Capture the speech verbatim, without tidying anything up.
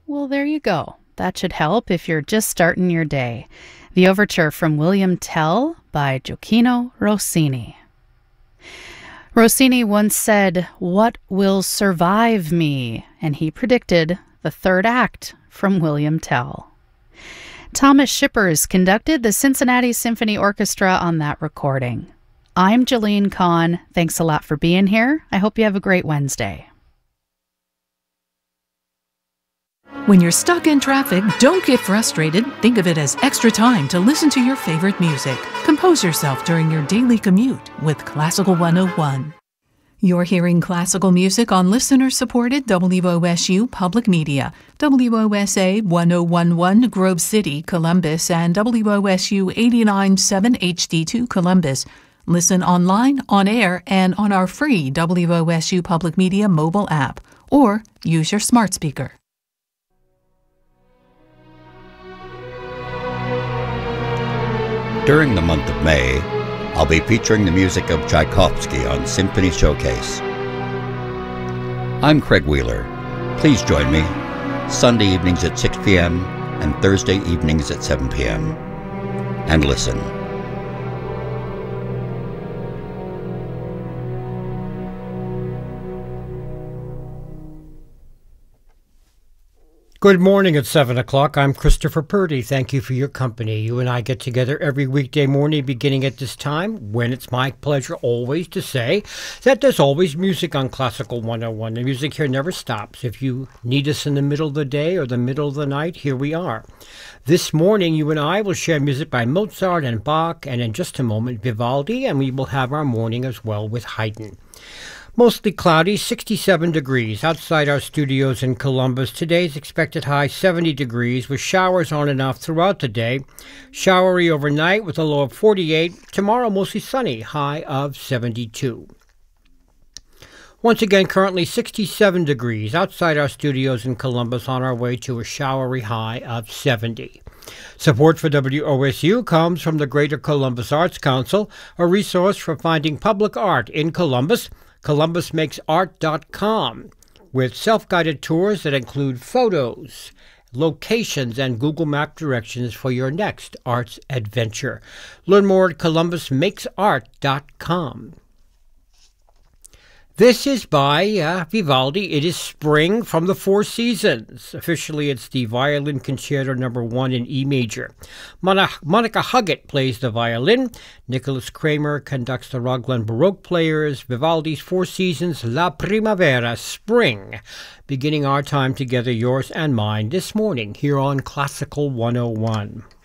Well, there you go. That should help if you're just starting your day. The Overture from William Tell by Gioacchino Rossini. Rossini once said, "What will survive me?" And he predicted the third act from William Tell. Thomas Shippers conducted the Cincinnati Symphony Orchestra on that recording. I'm Jolene Kahn. Thanks a lot for being here. I hope you have a great Wednesday. When you're stuck in traffic, don't get frustrated. Think of it as extra time to listen to your favorite music. Compose yourself during your daily commute with Classical one oh one. You're hearing classical music on listener-supported W O S U Public Media, W O S A one oh one point one Grove City, Columbus, and W O S U eighty-nine point seven H D two Columbus. Listen online, on air, and on our free W O S U Public Media mobile app, or use your smart speaker. During the month of May, I'll be featuring the music of Tchaikovsky on Symphony Showcase. I'm Craig Wheeler. Please join me Sunday evenings at six p.m. and Thursday evenings at seven p.m. and listen. Good morning at seven o'clock. I'm Christopher Purdy. Thank you for your company. You and I get together every weekday morning beginning at this time, when it's my pleasure always to say that there's always music on Classical one oh one. The music here never stops. If you need us in the middle of the day or the middle of the night, here we are. This morning, you and I will share music by Mozart and Bach, and in just a moment, Vivaldi, and we will have our morning as well with Haydn. Mostly cloudy, sixty-seven degrees outside our studios in Columbus. Today's expected high seventy degrees with showers on and off throughout the day. Showery overnight with a low of forty-eight. Tomorrow mostly sunny, high of seventy-two. Once again, currently sixty-seven degrees outside our studios in Columbus, on our way to a showery high of seventy. Support for W O S U comes from the Greater Columbus Arts Council, a resource for finding public art in Columbus. columbus makes art dot com, with self-guided tours that include photos, locations, and Google Map directions for your next arts adventure. Learn more at columbus makes art dot com. This is by uh, Vivaldi. It is Spring from the Four Seasons. Officially, it's the Violin Concerto Number One in E major. Mon- Monica Huggett plays the violin. Nicholas Kramer conducts the Raglan Baroque players. Vivaldi's Four Seasons, La Primavera, Spring. Beginning our time together, yours and mine, this morning here on Classical one oh one.